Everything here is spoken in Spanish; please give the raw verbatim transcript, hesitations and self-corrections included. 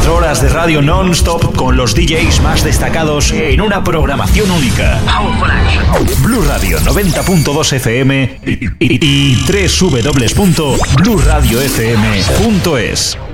Cuatro horas de radio non-stop con los D Js más destacados en una programación única. Blue Radio noventa punto dos F M y, y, y doble u doble u doble u punto blue radio f m punto es.